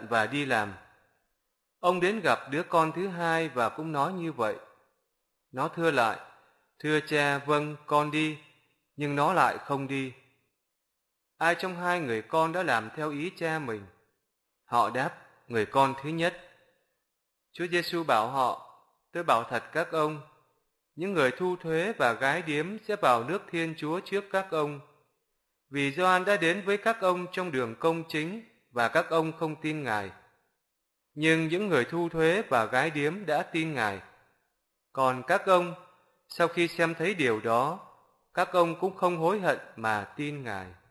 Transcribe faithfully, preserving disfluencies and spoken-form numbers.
và đi làm. Ông đến gặp đứa con thứ hai và cũng nói như vậy. Nó thưa lại, thưa cha, vâng, con đi, nhưng nó lại không đi. Ai trong hai người con đã làm theo ý cha mình? Họ đáp, người con thứ nhất. Chúa Giêsu bảo họ, tôi bảo thật các ông, những người thu thuế và gái điếm sẽ vào nước Thiên Chúa trước các ông. Vì Gioan đã đến với các ông trong đường công chính và các ông không tin Ngài. Nhưng những người thu thuế và gái điếm đã tin Ngài. Còn các ông, sau khi xem thấy điều đó, các ông cũng không hối hận mà tin Ngài.